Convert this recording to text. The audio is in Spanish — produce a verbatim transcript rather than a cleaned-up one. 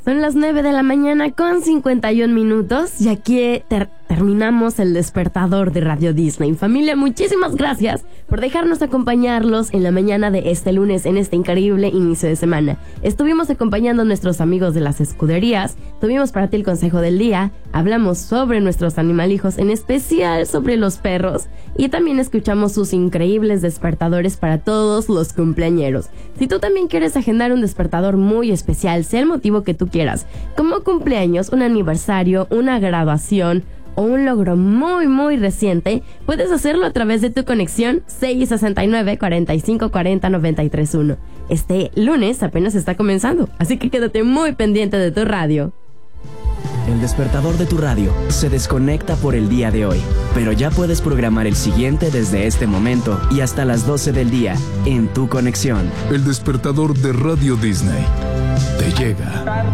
Son las nueve de la mañana con cincuenta y un minutos y aquí ter- terminamos el despertador de Radio Disney. Familia, muchísimas gracias por dejarnos acompañarlos en la mañana de este lunes en este increíble inicio de semana. Estuvimos acompañando a nuestros amigos de las escuderías, tuvimos para ti el consejo del día, hablamos sobre nuestros animalijos, en especial sobre los perros, y también escuchamos sus increíbles despertadores para todos los cumpleañeros. Si tú también quieres agendar un despertador muy especial, sea el motivo que tú quieras, como cumpleaños, un aniversario, una graduación o un logro muy muy reciente, puedes hacerlo a través de tu conexión seis seis nueve, cuatro cinco cuatro cero, nueve tres uno. Este lunes apenas está comenzando, así que quédate muy pendiente de tu radio. El despertador de tu radio se desconecta por el día de hoy, pero ya puedes programar el siguiente desde este momento y hasta las doce del día en tu conexión. El despertador de Radio Disney te llega.